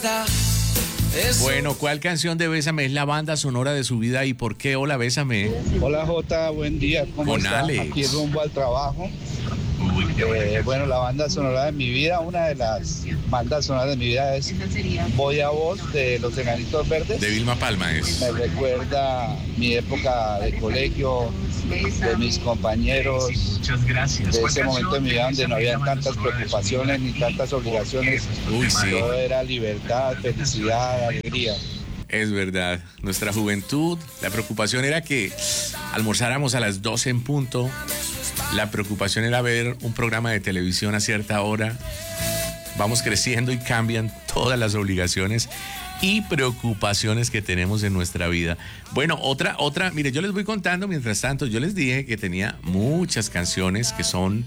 Bueno, ¿cuál canción de Bésame es la banda sonora de su vida y por qué? Hola, Bésame. Hola Jota, buen día. ¿Cómo Con está? Alex. Aquí rumbo al trabajo. Bueno, la banda sonora de mi vida, una de las bandas sonoras de mi vida es Voy a Vos de Los Enanitos Verdes. De Vilma Palma es. Me recuerda mi época de colegio, de mis compañeros, de ese momento de mi vida donde no había tantas preocupaciones ni tantas obligaciones. Uy, sí. Todo era libertad, felicidad, alegría. Es verdad, nuestra juventud, la preocupación era que almorzáramos a las 12 en punto, la preocupación era ver un programa de televisión a cierta hora. Vamos creciendo y cambian todas las obligaciones y preocupaciones que tenemos en nuestra vida. Bueno, otra, mire, yo les voy contando, mientras tanto, yo les dije que tenía muchas canciones que son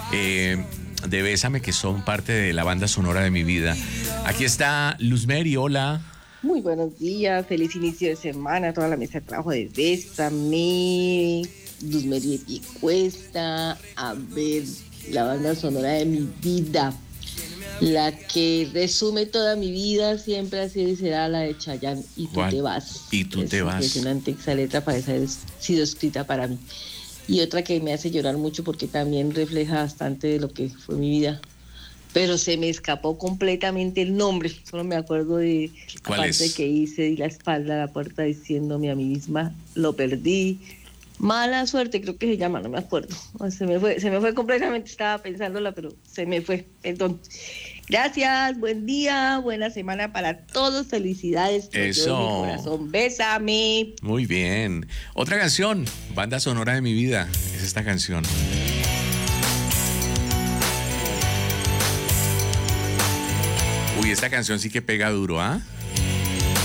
de Bésame, que son parte de la banda sonora de mi vida. Aquí está Luzmeri, hola. Muy buenos días, feliz inicio de semana, toda la mesa de trabajo de Bésame, Luzmeri de Piecuesta, a ver, la banda sonora de mi vida, la que resume toda mi vida, siempre ha sido y será la de Chayanne, Y tú ¿Cuál? te vas. Y tú es te vas. Impresionante esa letra, parece haber sido escrita para mí. Y otra que me hace llorar mucho porque también refleja bastante de lo que fue mi vida. Pero se me escapó completamente el nombre. Solo me acuerdo de la ¿Cuál parte es? que hice, di la espalda a la puerta diciéndome a mí misma, lo perdí. Mala suerte, creo que se llama, no me acuerdo. Se me fue completamente, estaba pensándola, pero se me fue. Perdón. Gracias, buen día, buena semana para todos, felicidades. Eso. Mi corazón, bésame. Muy bien. Otra canción, banda sonora de mi vida, es esta canción. Uy, esta canción sí que pega duro, ¿ah?